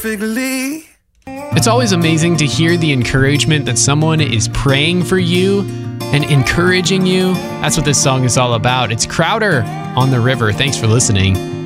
It's always amazing to hear the encouragement that someone is praying for you and encouraging you. That's what this song is all about. It's Crowder on the River. Thanks for listening.